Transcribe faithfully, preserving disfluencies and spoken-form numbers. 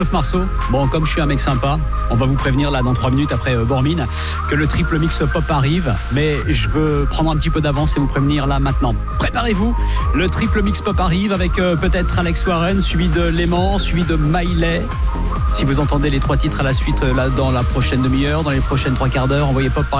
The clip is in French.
Marceau, bon comme je suis un mec sympa, on va vous prévenir là dans trois minutes après euh, Bormine que le triple mix pop arrive, mais je veux prendre un petit peu d'avance et vous prévenir là maintenant. Préparez-vous, le triple mix pop arrive avec euh, peut-être Alex Warren, suivi de Léman, suivi de Maillet. Si vous entendez les trois titres à la suite euh, là dans la prochaine demi-heure, dans les prochaines trois quarts d'heure, envoyez pop par